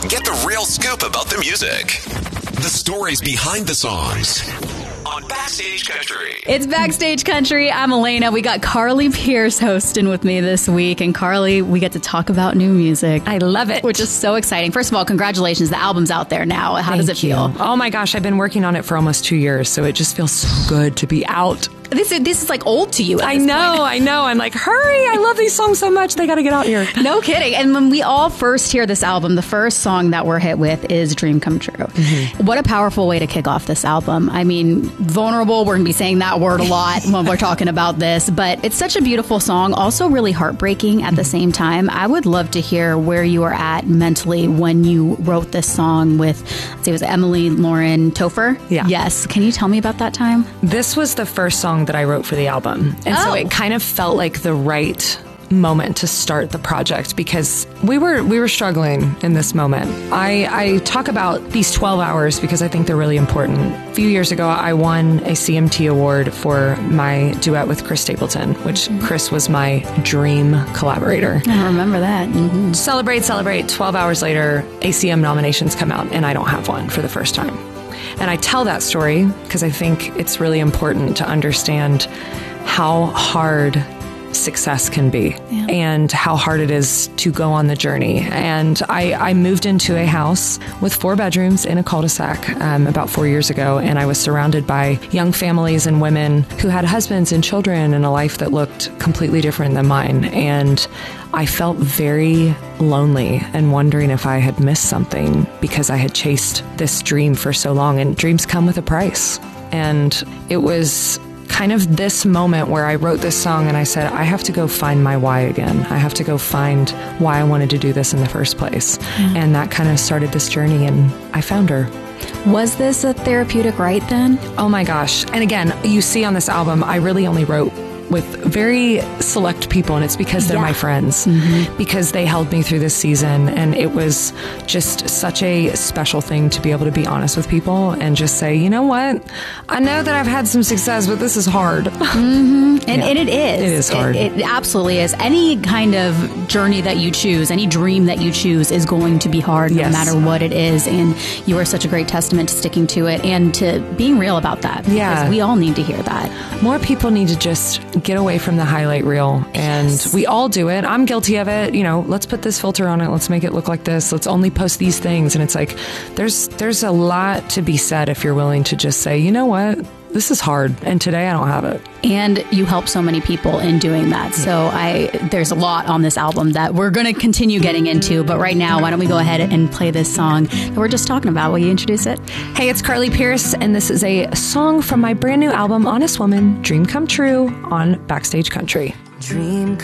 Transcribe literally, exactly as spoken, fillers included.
Get the real scoop about the music. The stories behind the songs. On Backstage Country. It's Backstage Country. I'm Elena. We got Carly Pearce hosting with me this week. And Carly, we get to talk about new music. I love it. Which is so exciting. First of all, congratulations. The album's out there now. How Thank does it feel? you. Oh my gosh, I've been working on it for almost two years, so it just feels so good to be out. This is, this is like old to you at I this know, point. I know. I'm like, hurry. I love these songs so much. They got to get out here. No kidding. And when we all first hear this album, the first song that we're hit with is Dream Come True. Mm-hmm. What a powerful way to kick off this album. I mean, vulnerable, we're going to be saying that word a lot when we're talking about this, but it's such a beautiful song, also really heartbreaking at the same time. I would love to hear where you were at mentally when you wrote this song with, let's see, it was Emily Lauren Topher? Yeah. Yes. Can you tell me about that time? This was the first song that I wrote for the album. And oh. so it kind of felt like the right moment to start the project because we were we were struggling in this moment. I, I talk about these twelve hours because I think they're really important. A few years ago, I won a C M T award for my duet with Chris Stapleton, which mm-hmm. Chris was my dream collaborator. I remember that. Mm-hmm. Celebrate, celebrate. twelve hours later, A C M nominations come out and I don't have one for the first time. And I tell that story because I think it's really important to understand how hard success can be yeah. and how hard it is to go on the journey. And I, I moved into a house with four bedrooms in a cul-de-sac um, about four years ago. And I was surrounded by young families and women who had husbands and children and a life that looked completely different than mine. And I felt very lonely and wondering if I had missed something because I had chased this dream for so long. And dreams come with a price. And it was kind of this moment where I wrote this song and I said, I have to go find my why again. I have to go find why I wanted to do this in the first place. Mm-hmm. And that kind of started this journey and I found her. Was this a therapeutic write then? Oh my gosh. And again, you see on this album, I really only wrote with very select people, and it's because they're yeah. my friends, mm-hmm. because they held me through this season, and it was just such a special thing to be able to be honest with people and just say, you know what, I know that I've had some success, but this is hard. Mm-hmm. And, yeah. and it is. It is hard. It, it absolutely is. Any kind of journey that you choose, any dream that you choose is going to be hard no yes. matter what it is, and you are such a great testament to sticking to it and to being real about that. Yeah. Because we all need to hear that. More people need to just get away from the highlight reel, and yes. we all do it. I'm guilty of it. You know, let's put this filter on it. Let's make it look like this. Let's only post these things. And it's like, there's there's a lot to be said if you're willing to just say, you know what, this is hard, and today I don't have it. And you help so many people in doing that. So I, there's a lot on this album that we're going to continue getting into. But right now, why don't we go ahead and play this song that we're just talking about? Will you introduce it? Hey, it's Carly Pearce, and this is a song from my brand new album, Honest Woman, Dream Come True, on Backstage Country. Dream